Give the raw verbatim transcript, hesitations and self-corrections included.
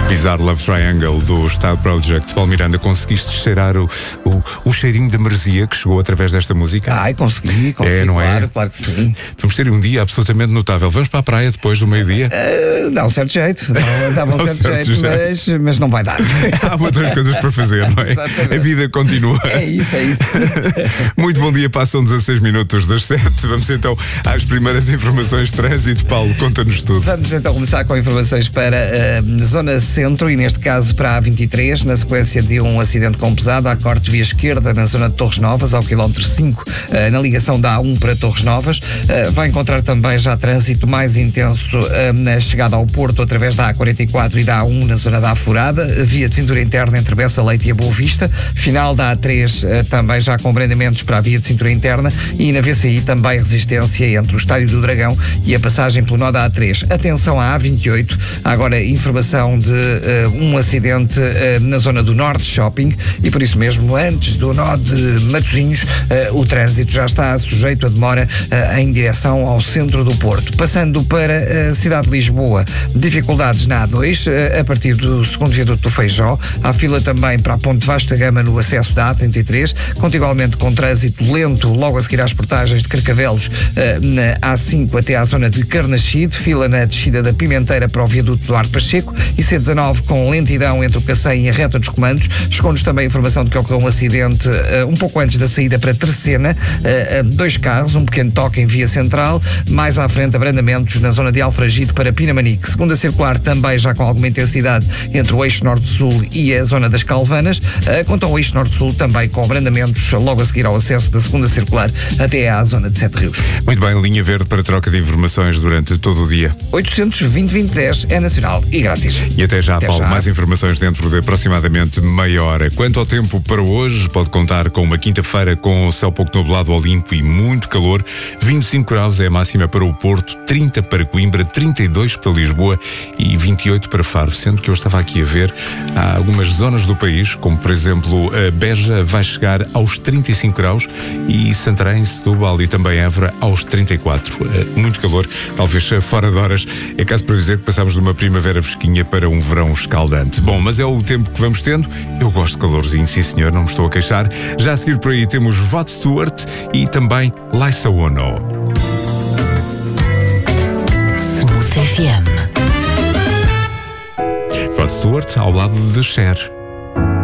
Bizarre Love Triangle do Style Project. Paulo Miranda, conseguiste cheirar o, o, o cheirinho de maresia que chegou através desta música? Ai, consegui, consegui, é, não claro, é? claro que sim. Vamos ter um dia absolutamente notável. Vamos para a praia depois do meio-dia? Uh, dá um certo jeito, dá, dá um certo, certo jeito, jeito. Mas, mas não vai dar. Há outras coisas para fazer, não é? Exatamente. A vida continua. É isso, é isso. Muito bom dia, passam dezasseis minutos das sete. Vamos então às primeiras informações de trânsito. Paulo, conta-nos tudo. Vamos então começar com informações para a Zona Centro e neste caso para a A vinte e três, na sequência de um acidente com pesado, há corte via esquerda na zona de Torres Novas, ao quilómetro cinco, na ligação da A um para Torres Novas. Vai encontrar também já trânsito mais intenso na chegada ao Porto através da A quarenta e quatro e da A um na zona da Afurada, via de cintura interna entre Bessa Leite e a Boa Vista, final da A três também já com abrandamentos para a via de cintura interna e na V C I também resistência entre o Estádio do Dragão e a passagem pelo nó da A três. Atenção à A vinte e oito, agora informação de uh, um acidente uh, na zona do Norte Shopping e por isso mesmo antes do nó de Matosinhos uh, o trânsito já está sujeito a demora uh, em direção ao centro do Porto. Passando para a cidade de Lisboa, dificuldades na A dois, uh, a partir do segundo viaduto do Feijó, há fila também para a Ponte Vasco da Gama no acesso da A trinta e três, igualmente com trânsito lento logo a seguir às portagens de Carcavelos uh, na A cinco até à zona de Carnaxide, fila na descida da Pimenteira para o viaduto Duarte Pacheco e C dezanove com lentidão entre o Cacém e a reta dos comandos. Chegou-nos também a informação de que ocorreu um acidente uh, um pouco antes da saída para Terceira, uh, uh, dois carros, um pequeno toque em via central, mais à frente abrandamentos na zona de Alfragide para Pinamanique. Segunda circular também já com alguma intensidade entre o eixo norte-sul e a zona das Calvanas, uh, quanto ao eixo norte-sul também com abrandamentos logo a seguir ao acesso da segunda circular até à zona de Sete Rios. Muito bem, linha verde para troca de informações durante todo o dia. oitocentos e vinte, vinte e dez é nacional e grátis. E até já, até Paulo, já. Mais informações dentro de aproximadamente meia hora. Quanto ao tempo para hoje, pode contar com uma quinta-feira com céu pouco nublado ao limpo e muito calor. vinte e cinco graus é a máxima para o Porto, trinta para Coimbra, trinta e dois para Lisboa e vinte e oito para Faro. Sendo que eu estava aqui a ver, há algumas zonas do país, como por exemplo a Beja, vai chegar aos trinta e cinco graus e Santarém, Setúbal e também Évora aos trinta e quatro. Muito calor, talvez fora de horas. É caso para dizer que passamos de uma primavera fresquinha para um verão escaldante. Bom, mas é o tempo que vamos tendo. Eu gosto de calorzinho, sim senhor, não me estou a queixar. Já a seguir por aí temos Rod Stewart e também Liza Ono. Smooth F M. Rod Stewart ao lado de Cher.